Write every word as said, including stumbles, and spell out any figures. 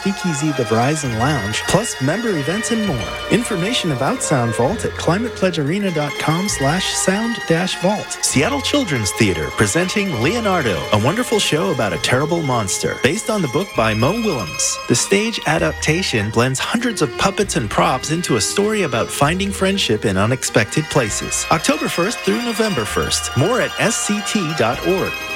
Speakeasy The Verizon Lounge, plus member events and more. Information about Sound Vault at climatepledgearena.com slash sound dash vault. Seattle Children's Theater presenting Leonardo, a wonderful show about a terrible monster, based on the book by Mo Willems. The stage adaptation blends hundreds of puppets and props into a story about finding friendship in unexpected places. October first through November first. More at S C T dot org.